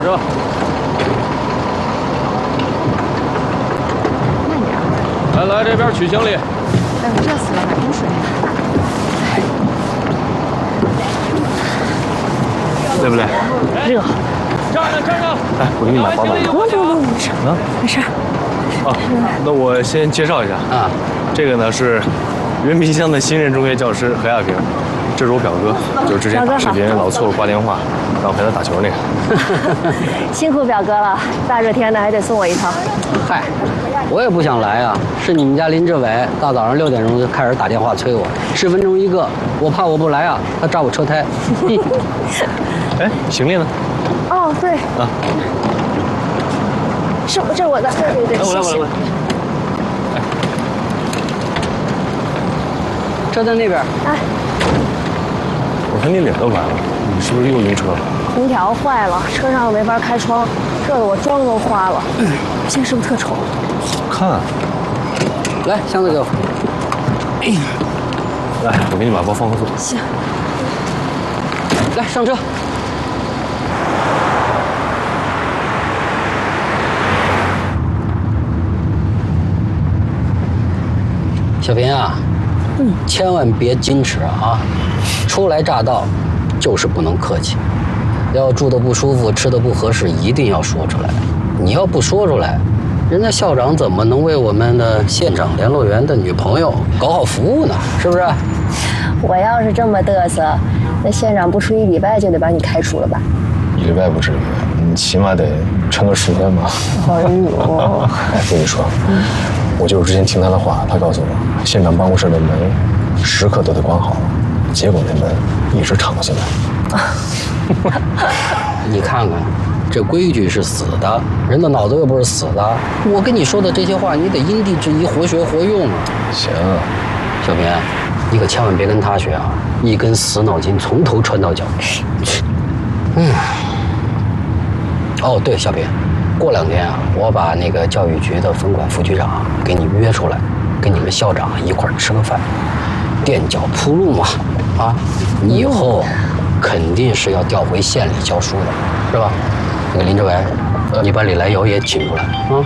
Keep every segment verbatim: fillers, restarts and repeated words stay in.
是吧？ 慢点。 来来，这边取行李。 哎，我热死了，买瓶水。 对不对？ 热。 站着站着。 来，我给你买保暖。 不不不，没事。 啊， 没事。 哦，那我先介绍一下啊，这个呢是原皮乡的新任中学教师何亚平，这是我表哥，就是之前打视频老错误挂电话，让我陪他打球那个。 辛苦表哥了，大热天的还得送我一趟。 嗨，我也不想来啊，是你们家林志伟大早上六点钟就开始打电话催我，十分钟一个，我怕我不来啊，他炸我车胎。 哎，行李呢？ 哦，对啊，是这是我的，对对对， 来我来我来我来。 车在那边。 哎， 我看你脸都白了，你是不是又晕车了？ 空调坏了，车上又没法开窗，热得我妆都花了。现在是不是特丑？ 好看啊！ 来，箱子给我。 哎，来，我给你把包放后座。 行。 来，上车。小平啊，嗯，千万别矜持啊！初来乍到，就是不能客气。要住的不舒服，吃的不合适，一定要说出来。你要不说出来，人家校长怎么能为我们的县长联络员的女朋友搞好服务呢？是不是？ 我要是这么嘚瑟，那县长不出一礼拜就得把你开除了吧？ 一礼拜不至于，你起码得撑个十天吧。 哎呦！ 哎，跟你说，嗯、我就是之前听他的话，他告诉我，县长办公室的门时刻都得关好，结果那门一直敞到现在。 你看看，这规矩是死的，人的脑子又不是死的。我跟你说的这些话，你得因地制宜，活学活用啊。 行， 小平，你可千万别跟他学啊，一根死脑筋从头穿到脚。嗯。哦，对，小平，过两天啊，我把那个教育局的分管副局长给你约出来，跟你们校长一块儿吃个饭，垫脚铺路嘛。啊，你以后肯定是要调回县里教书的，是吧？那个林志伟，你把李来瑶也请出来啊。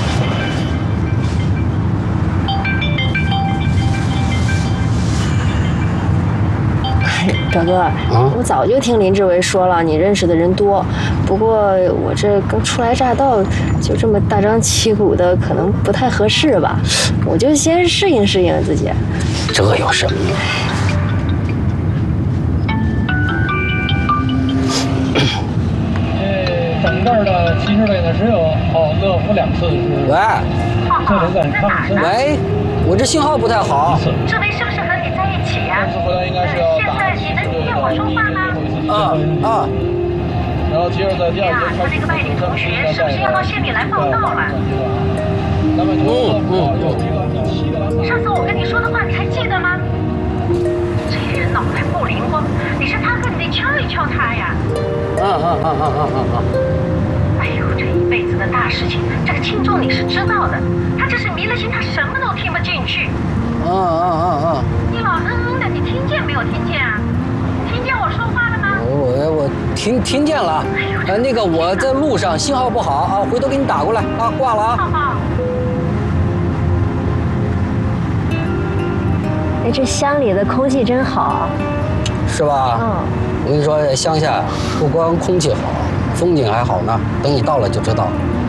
表哥，啊、我早就听林志伟说了，你认识的人多。不过我这刚初来乍到，就这么大张旗鼓的，可能不太合适吧。我就先适应适应自己。 这有什么用？ 整个的七十位呢，只有哦乐福两次是。 喂。 这里在康森。 喂，我这信号不太好。 这位是不是和你在一起呀？ 这次回来应该是要现在你能听见我说话吗？ 啊啊。 然后接着在第二节开始。 他那个外地同学是不是要到县里来报道了？ 咱们就嗯嗯。 上次我跟你说的话你还记得吗？这人脑袋不灵光，你是他恨，你得敲一敲他呀。 啊啊啊啊啊啊啊！ 哎呦，这一辈子的大事情，这个轻重你是知道的。他这是迷了心，他什么都听不进去。 啊啊啊啊！ 你老嗯嗯的，你听见没有听见啊？听见我说话了吗？ 我我我听听见了。呃，那个我在路上，信号不好啊，回头给你打过来啊，挂了啊。 好好。 哎，这乡里的空气真好。 是吧？嗯。我跟你说，乡下不光空气好，风景还好呢。等你到了就知道了。